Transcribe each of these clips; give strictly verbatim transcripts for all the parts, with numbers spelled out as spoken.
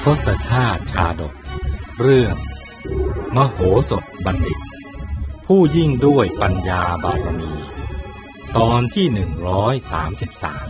ศชาติชาดกเรื่องมโหสถบัณฑิตผู้ยิ่งด้วยปัญญาบารมีตอนที่หนึ่งร้อยสามสิบสาม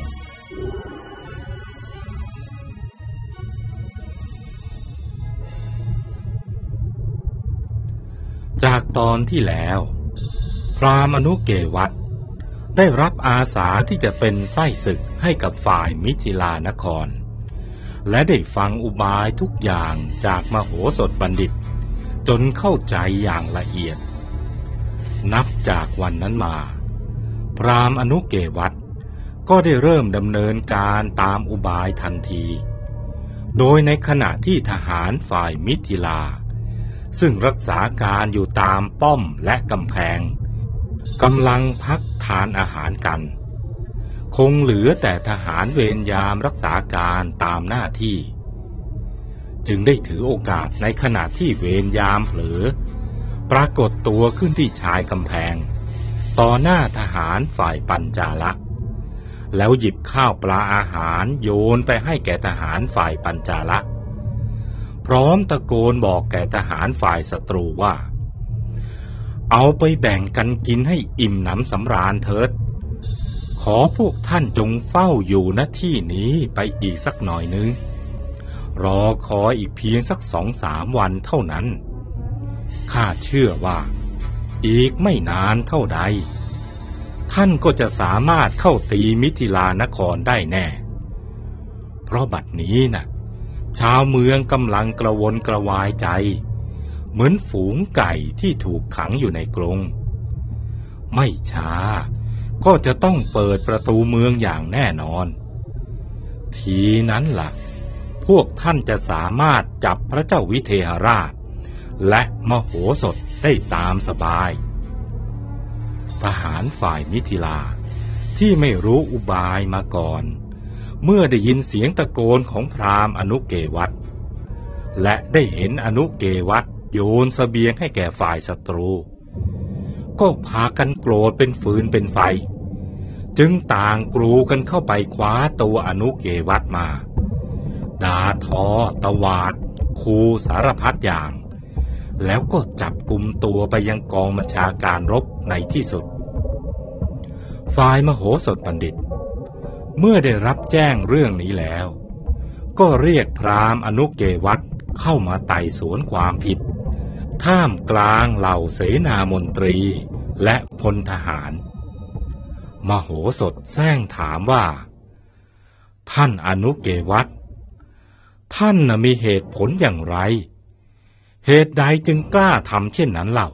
จากตอนที่แล้วพราหมณ์อนุเกวัตได้รับอาสาที่จะเป็นไส้ศึกให้กับฝ่ายมิถิลานครและได้ฟังอุบายทุกอย่างจากมโหสถบัณฑิตจนเข้าใจอย่างละเอียดนับจากวันนั้นมาพราหมณ์อนุเกวัตก็ได้เริ่มดำเนินการตามอุบายทันทีโดยในขณะที่ทหารฝ่ายมิถิลาซึ่งรักษาการอยู่ตามป้อมและกำแพงกำลังพักทานอาหารกันคงเหลือแต่ทหารเวรยามรักษาการตามหน้าที่จึงได้ถือโอกาสในขณะที่เวรยามเผลอปรากฏตัวขึ้นที่ชายกำแพงต่อหน้าทหารฝ่ายปัญจาละแล้วหยิบข้าวปลาอาหารโยนไปให้แก่ทหารฝ่ายปัญจาละพร้อมตะโกนบอกแก่ทหารฝ่ายศัตรูว่าเอาไปแบ่งกันกินให้อิ่มหนำสำราญเถิดขอพวกท่านจงเฝ้าอยู่ณที่นี้ไปอีกสักหน่อยนึงรอคอยอีกเพียงสักสองสามวันเท่านั้นข้าเชื่อว่าอีกไม่นานเท่าใดท่านก็จะสามารถเข้าตีมิถิลานครได้แน่เพราะบัดนี้น่ะชาวเมืองกำลังกระวนกระวายใจเหมือนฝูงไก่ที่ถูกขังอยู่ในกรงไม่ช้าก็จะต้องเปิดประตูเมืองอย่างแน่นอนทีนั้นล่ะพวกท่านจะสามารถจับพระเจ้าวิเทหราชและมโหสถได้ตามสบายทหารฝ่ายมิถิลาที่ไม่รู้อุบายมาก่อนเมื่อได้ยินเสียงตะโกนของพราหมณ์อนุเกวัตและได้เห็นอนุเกวัตโยนเสบียงให้แก่ฝ่ายศัตรูก็พากันโกรธเป็นฟืนเป็นไฟจึงต่างกรูกันเข้าไปคว้าตัวอนุเกวัตมาด่าทอตวาดคูสารพัดอย่างแล้วก็จับกุมตัวไปยังกองบัญชาการรบในที่สุดฝ่ายมโหสถบัณฑิตเมื่อได้รับแจ้งเรื่องนี้แล้วก็เรียกพราหมณ์อนุเกวัตเข้ามาไต่สวนความผิดท่ามกลางเหล่าเสนามนตรีและพลทหารมโหสถแซงถามว่าท่านอนุเกวัตท่านน่ะมีเหตุผลอย่างไรเหตุใดจึงกล้าทำเช่นนั้นเล่า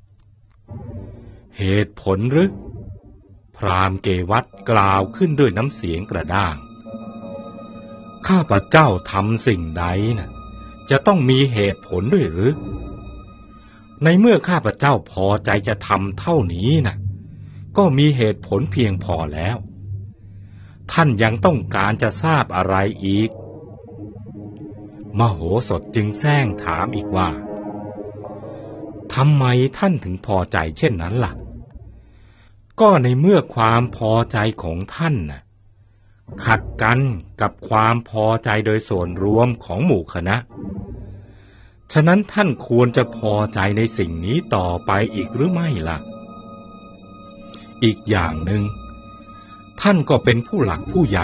เหตุผลหรือพราหมณ์เกวัตกล่าวขึ้นด้วยน้ำเสียงกระด้างข้าพเจ้าทำสิ่งใดน่ะจะต้องมีเหตุผลด้วยหรือในเมื่อข้าพเจ้าพอใจจะทำเท่านี้น่ะก็มีเหตุผลเพียงพอแล้วท่านยังต้องการจะทราบอะไรอีกมโหสถจึงแซงถามอีกว่าทำไมท่านถึงพอใจเช่นนั้นล่ะก็ในเมื่อความพอใจของท่านน่ะขัดกันกับความพอใจโดยส่วนรวมของหมู่คณะฉะนั้นท่านควรจะพอใจในสิ่งนี้ต่อไปอีกหรือไม่ล่ะอีกอย่างหนึ่งท่านก็เป็นผู้หลักผู้ใหญ่